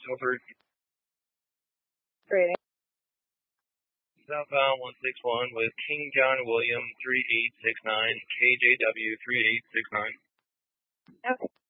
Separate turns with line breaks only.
Milford.
Great.
Southbound 161 with King John William 3869, KJW 3869.
Okay.